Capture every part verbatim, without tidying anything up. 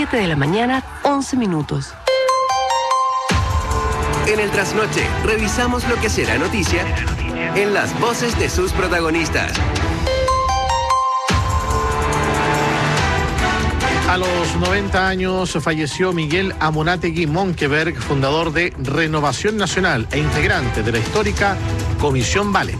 siete de la mañana, once minutos. En el Trasnoche, revisamos lo que será noticia en las voces de sus protagonistas. A los noventa años falleció Miguel Amunátegui Monkeberg, fundador de Renovación Nacional e integrante de la histórica Comisión Balich.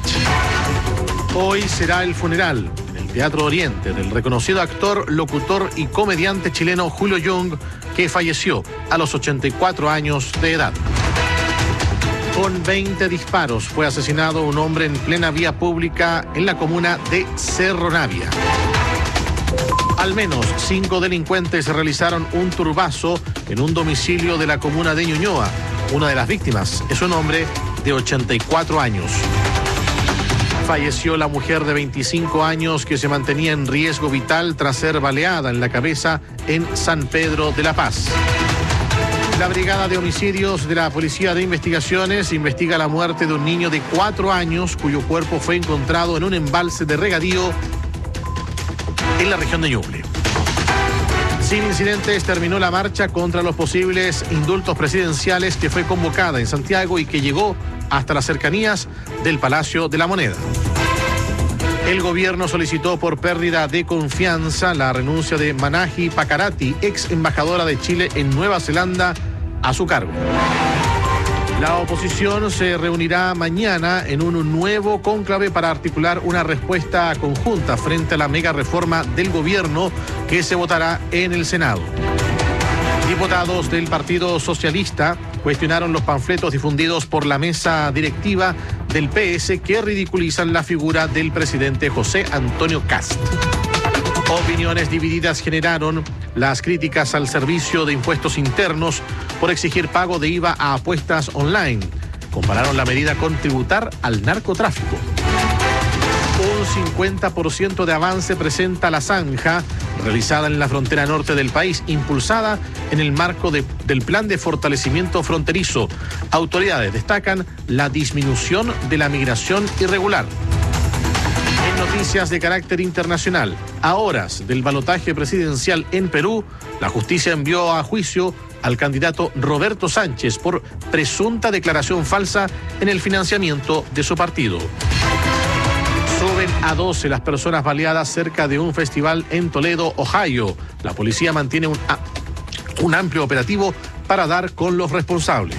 Hoy será el funeral en el Teatro Oriente del reconocido actor, locutor y comediante chileno Julio Jung, que falleció a los ochenta y cuatro años de edad. Con veinte disparos fue asesinado un hombre en plena vía pública en la comuna de Cerro Navia. Al menos cinco delincuentes realizaron un turbazo en un domicilio de la comuna de Ñuñoa. Una de las víctimas es un hombre de ochenta y cuatro años. Falleció la mujer de veinticinco años que se mantenía en riesgo vital tras ser baleada en la cabeza en San Pedro de la Paz. La Brigada de Homicidios de la Policía de Investigaciones investiga la muerte de un niño de cuatro años cuyo cuerpo fue encontrado en un embalse de regadío en la región de Ñuble. Sin incidentes terminó la marcha contra los posibles indultos presidenciales que fue convocada en Santiago y que llegó hasta las cercanías del Palacio de la Moneda. El gobierno solicitó por pérdida de confianza la renuncia de Manahi Pakarati, ex embajadora de Chile en Nueva Zelanda, a su cargo. La oposición se reunirá mañana en un nuevo cónclave para articular una respuesta conjunta frente a la mega reforma del gobierno que se votará en el Senado. Diputados del Partido Socialista cuestionaron los panfletos difundidos por la mesa directiva del P S que ridiculizan la figura del presidente José Antonio Kast. Opiniones divididas generaron las críticas al Servicio de Impuestos Internos por exigir pago de I V A a apuestas online. Compararon la medida con tributar al narcotráfico. Un cincuenta por ciento de avance presenta la zanja realizada en la frontera norte del país, impulsada en el marco de, del Plan de Fortalecimiento Fronterizo. Autoridades destacan la disminución de la migración irregular. En noticias de carácter internacional, a horas del balotaje presidencial en Perú, la justicia envió a juicio al candidato Roberto Sánchez por presunta declaración falsa en el financiamiento de su partido. Suben a doce las personas baleadas cerca de un festival en Toledo, Ohio. La policía mantiene un, un amplio operativo para dar con los responsables.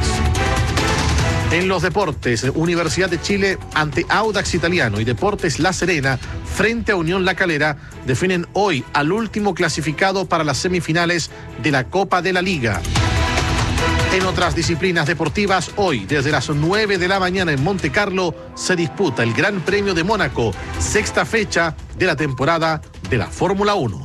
En los deportes, Universidad de Chile ante Audax Italiano y Deportes La Serena frente a Unión La Calera definen hoy al último clasificado para las semifinales de la Copa de la Liga. En otras disciplinas deportivas, hoy, desde las nueve de la mañana en Monte Carlo, se disputa el Gran Premio de Mónaco, sexta fecha de la temporada de la Fórmula uno.